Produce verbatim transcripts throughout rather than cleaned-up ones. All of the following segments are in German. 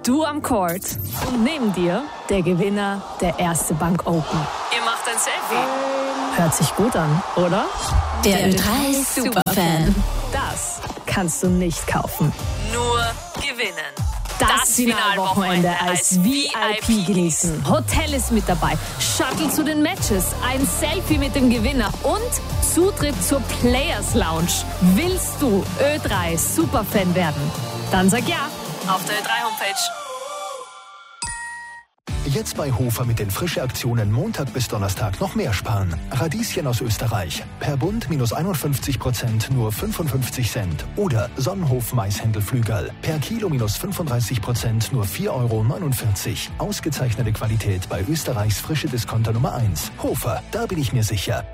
du am Court und neben dir der Gewinner der Erste Bank Open. Ihr macht ein Selfie. Hört sich gut an, oder? Der Ö drei Superfan. Das kannst du nicht kaufen. Nur gewinnen. Das, das Finalwochenende als V I P genießen. Hotel ist mit dabei, Shuttle zu den Matches, ein Selfie mit dem Gewinner und Zutritt zur Players Lounge. Willst du Ö drei Superfan werden? Dann sag ja auf der Ö drei Homepage. Jetzt bei Hofer mit den Frische-Aktionen Montag bis Donnerstag noch mehr sparen. Radieschen aus Österreich. Per Bund minus einundfünfzig Prozent nur fünfundfünfzig Cent. Oder Sonnenhof Maishändelflügel. Per Kilo minus fünfunddreißig Prozent nur vier Euro neunundvierzig. Ausgezeichnete Qualität bei Österreichs frische Discounter Nummer eins. Hofer, da bin ich mir sicher.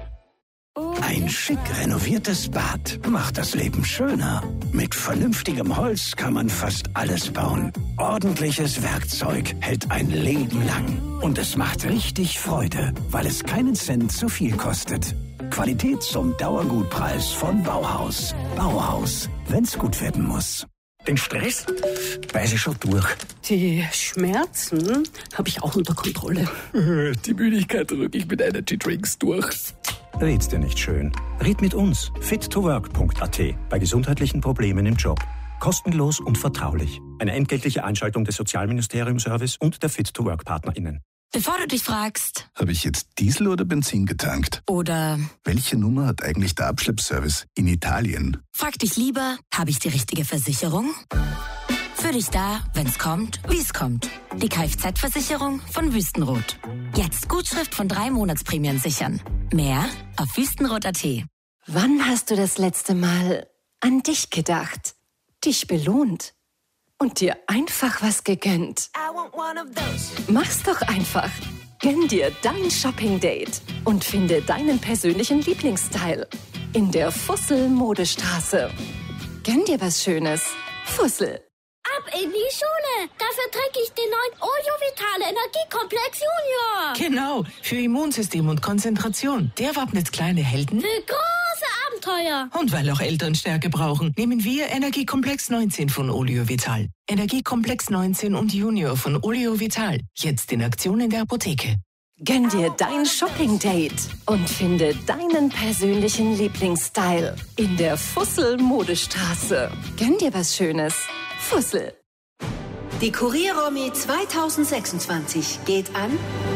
Ein schick renoviertes Bad macht das Leben schöner. Mit vernünftigem Holz kann man fast alles bauen. Ordentliches Werkzeug hält ein Leben lang. Und es macht richtig Freude, weil es keinen Cent zu viel kostet. Qualität zum Dauergutpreis von Bauhaus. Bauhaus, wenn's gut werden muss. Den Stress weiß ich schon durch. Die Schmerzen habe ich auch unter Kontrolle. Die Müdigkeit drücke ich mit Energy Drinks durch. Red's dir nicht schön. Red mit uns. fit to work punkt a t. Bei gesundheitlichen Problemen im Job. Kostenlos und vertraulich. Eine entgeltliche Einschaltung des Sozialministerium-Service und der Fit to Work PartnerInnen. Bevor du dich fragst, habe ich jetzt Diesel oder Benzin getankt? Oder welche Nummer hat eigentlich der Abschleppservice in Italien? Frag dich lieber, habe ich die richtige Versicherung? Für dich da, wenn's kommt, wie's kommt. Die Kfz-Versicherung von Wüstenrot. Jetzt Gutschrift von drei Monatsprämien sichern. Mehr auf wüstenrot punkt a t. Wann hast du das letzte Mal an dich gedacht, dich belohnt und dir einfach was gegönnt? Mach's doch einfach. Gönn dir dein Shopping-Date und finde deinen persönlichen Lieblingsstyle in der Fussel-Modestraße. Gönn dir was Schönes. Fussel. Ab in die Schule! Dafür trinke ich den neuen Olio Vitale Energiekomplex Junior! Genau, für Immunsystem und Konzentration. Der wappnet kleine Helden für große Abenteuer. Und weil auch Eltern Stärke brauchen, nehmen wir Energiekomplex neunzehn von Olio Vital. Energiekomplex neunzehn und Junior von Olio Vital. Jetzt in Aktion in der Apotheke. Gönn dir dein Shopping-Date und finde deinen persönlichen Lieblingsstyle in der Fussel-Modestraße. Gönn dir was Schönes. Fussel. Die Kurier-Romy zweitausendsechsundzwanzig geht an.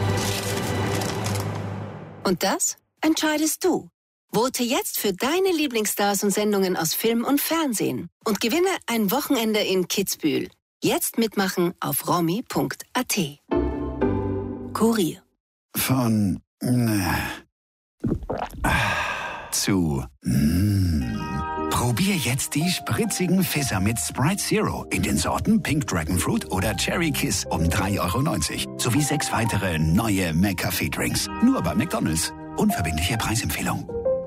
Und das entscheidest du. Vote jetzt für deine Lieblingsstars und Sendungen aus Film und Fernsehen und gewinne ein Wochenende in Kitzbühel. Jetzt mitmachen auf romy punkt a t. Kurier. Von äh, zu mm. Probier jetzt die spritzigen Fizzer mit Sprite Zero in den Sorten Pink Dragon Fruit oder Cherry Kiss um drei Euro neunzig. Sowie sechs weitere neue McCafé-Drinks. Nur bei McDonald's. Unverbindliche Preisempfehlung.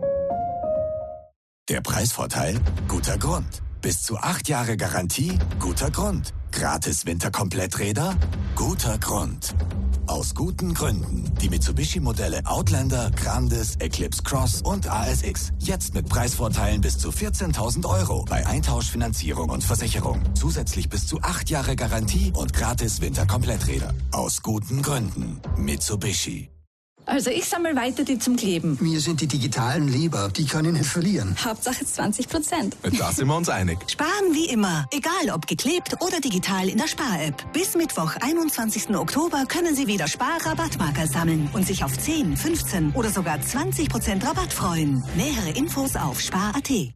Der Preisvorteil? Guter Grund. Bis zu acht Jahre Garantie? Guter Grund. Gratis Winterkompletträder? Guter Grund. Aus guten Gründen. Die Mitsubishi-Modelle Outlander, Grandis, Eclipse Cross und A S X. Jetzt mit Preisvorteilen bis zu vierzehntausend Euro bei Eintauschfinanzierung und Versicherung. Zusätzlich bis zu acht Jahre Garantie und gratis Winterkompletträder. Aus guten Gründen. Mitsubishi. Also ich sammle weiter die zum Kleben. Mir sind die digitalen lieber. Die kann ich nicht verlieren. Hauptsache zwanzig Prozent. Da sind wir uns einig. Sparen wie immer. Egal ob geklebt oder digital in der Spar-App. Bis Mittwoch, einundzwanzigsten Oktober können Sie wieder Spar-Rabattmarker sammeln und sich auf zehn, fünfzehn oder sogar zwanzig Prozent Rabatt freuen. Nähere Infos auf spar punkt a t.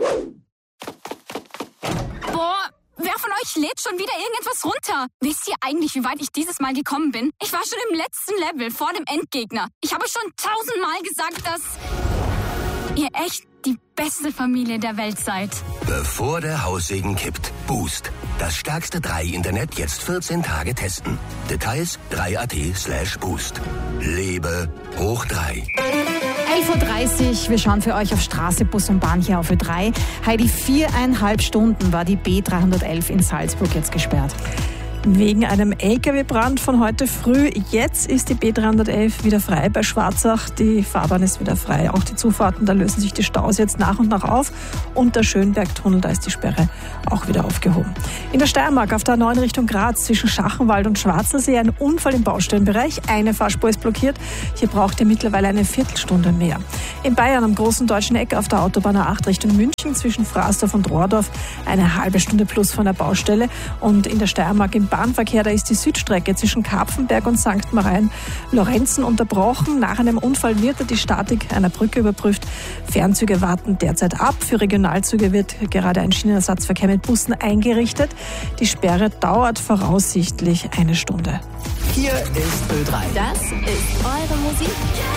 Boah, wer von euch lädt schon wieder irgendetwas runter? Wisst ihr eigentlich, wie weit ich dieses Mal gekommen bin? Ich war schon im letzten Level, vor dem Endgegner. Ich habe schon tausendmal gesagt, dass ihr echt die beste Familie der Welt seid. Bevor der Haussegen kippt, Boost. Das stärkste drei Internet jetzt vierzehn Tage testen. Details drei punkt a t slash boost. Lebe hoch drei. elf Uhr dreißig, wir schauen für euch auf Straße, Bus und Bahn hier auf Ö drei. Heidi, viereinhalb Stunden war die B dreihundertelf in Salzburg jetzt gesperrt. wegen einem L K W-Brand von heute früh. Jetzt ist die B dreihundertelf wieder frei bei Schwarzach. Die Fahrbahn ist wieder frei. Auch die Zufahrten, da lösen sich die Staus jetzt nach und nach auf. Und der Schönbergtunnel, da ist die Sperre auch wieder aufgehoben. In der Steiermark auf der A neun Richtung Graz zwischen Schachenwald und Schwarzelsee ein Unfall im Baustellenbereich. Eine Fahrspur ist blockiert. Hier braucht ihr mittlerweile eine Viertelstunde mehr. In Bayern am großen deutschen Eck auf der Autobahn A acht Richtung München zwischen Fraßdorf und Rohrdorf eine halbe Stunde plus von der Baustelle. Und in der Steiermark im Bahnverkehr, da ist die Südstrecke zwischen Karpfenberg und Sankt Marien Lorenzen unterbrochen. Nach einem Unfall wird die Statik einer Brücke überprüft. Fernzüge warten derzeit ab. Für Regionalzüge wird gerade ein Schienenersatzverkehr mit Bussen eingerichtet. Die Sperre dauert voraussichtlich eine Stunde. Hier ist Ö drei. Das ist eure Musik.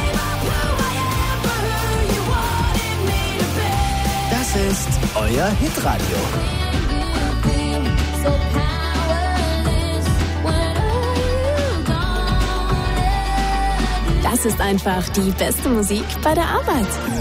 Das ist euer Hitradio. Das ist einfach die beste Musik bei der Arbeit.